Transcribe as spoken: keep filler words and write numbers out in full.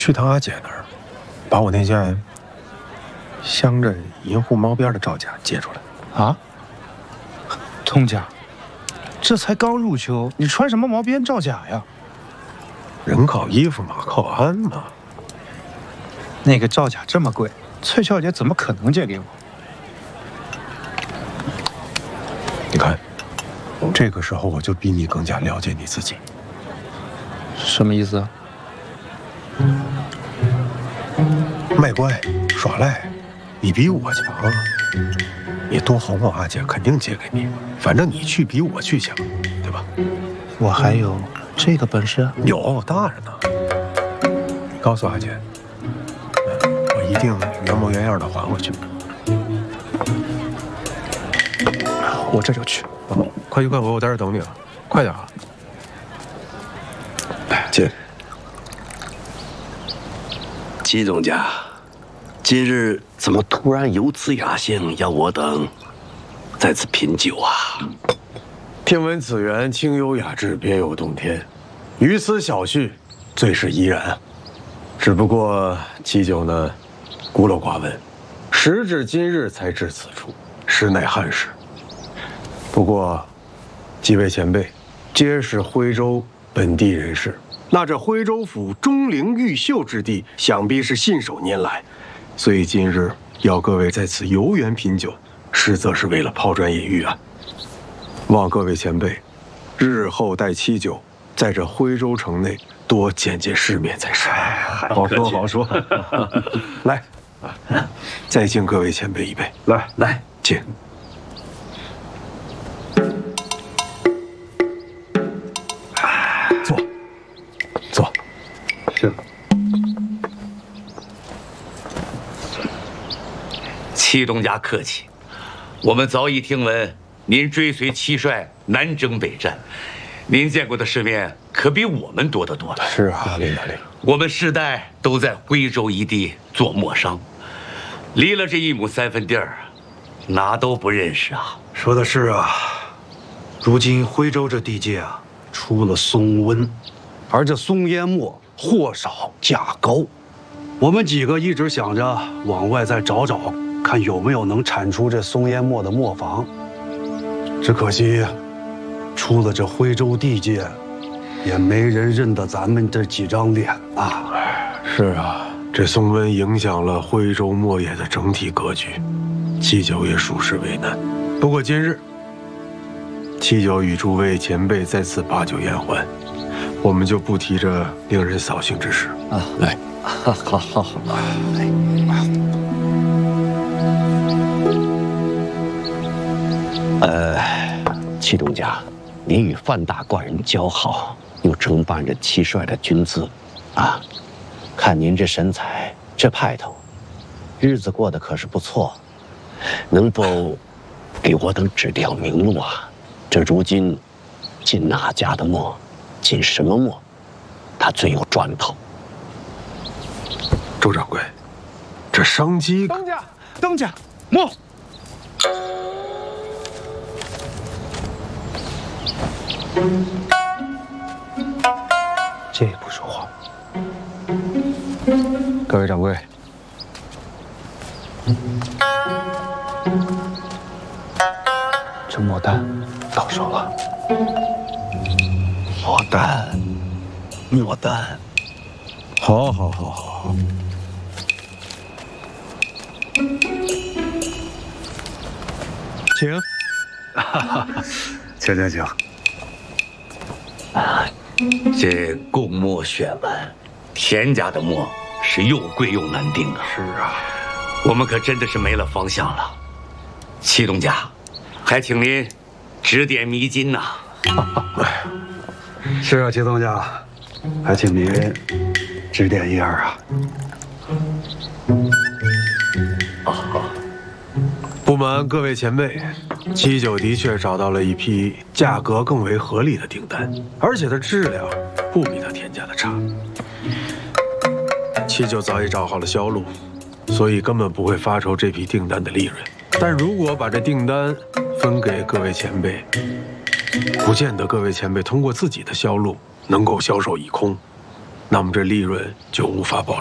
去趟阿姐那儿，把我那件镶着银护毛边的罩甲借出来。 啊，东家，这才刚入秋，你穿什么毛边罩甲呀？ 人靠衣服，马靠鞍嘛。 那个罩甲这么贵，翠小姐怎么可能借给我？ 你看，这个时候我就比你更加了解你自己。 什么意思啊？ 卖乖耍赖，你比我强啊！你多哄哄阿姐，肯定借给你。反正你去比我去强，对吧？ 我还有这个本事？ 有，大着呢。你告诉阿姐，我一定原模原样的还回去。 我这就去。 哦，快去快回，我在这等你了，快点啊！ 姐，齐东家，今日怎么突然有此雅兴，要我等在此品酒啊？ 听闻此园清幽雅致，别有洞天，于此小叙，最是怡然。只不过齐酒呢，孤陋寡闻，时至今日才至此处，实乃憾事。不过，几位前辈皆是徽州本地人士，那这徽州府钟灵毓秀之地，想必是信手拈来，所以今日要各位在此游园品酒，实则是为了抛砖引玉啊。望各位前辈，日后待期酒，在这徽州城内多见见世面才是。好说好说。来，再敬各位前辈一杯。 来来， 敬。坐，坐。 是。 戚东家客气，我们早已听闻您追随戚帅南征北战，您见过的世面可比我们多得多了。 是啊，哪里哪里。 我们世代都在徽州一地做墨商，离了这一亩三分地儿，哪都不认识啊。 说的是啊，如今徽州这地界啊，出了松温，而这松烟墨货少价高，我们几个一直想着往外再找找，看有没有能产出这松烟墨的磨坊。只可惜，出了这徽州地界，也没人认得咱们这几张脸啊。 是啊，这松温影响了徽州墨业的整体格局，七九也属实为难。不过今日，七九与诸位前辈在此把酒言欢，我们就不提这令人扫兴之事啊。来，好好好好，来。呃，戚东家，您与范大官人交好，又承办着戚帅的军资，啊，看您这身材，这派头，日子过得可是不错，能否给我等指条明路啊？这如今进哪家的墨，进什么墨，他最有赚头。 周掌柜，这商机…… 东家，东家，墨。这也不说话。 各位掌柜， 这墨丹到手了。 墨丹，墨丹， 好，好，好，好。请， 请请请。 啊，这贡墨选完，田家的墨是又贵又难定啊。 是啊， 我们可真的是没了方向了。戚东家，还请您指点迷津呐。 是啊，齐东家，还请您指点一二啊。 不瞒各位前辈，七九的确找到了一批价格更为合理的订单，而且它质量不比它田家的差。七九早已找好了销路，所以根本不会发愁这批订单的利润。但如果把这订单分给各位前辈，不见得各位前辈通过自己的销路能够销售一空。 那么这利润就无法保